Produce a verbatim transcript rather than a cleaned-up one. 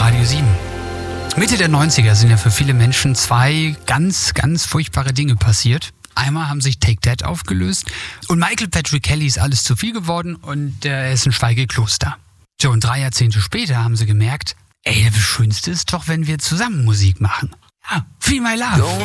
Radio sieben. Mitte der neunziger sind ja für viele Menschen zwei ganz, ganz furchtbare Dinge passiert. Einmal haben sich Take That aufgelöst und Michael Patrick Kelly ist alles zu viel geworden und er ist ein Schweigekloster. So, und drei Jahrzehnte später haben sie gemerkt, ey, das Schönste ist doch, wenn wir zusammen Musik machen. Ja, Feel My Love.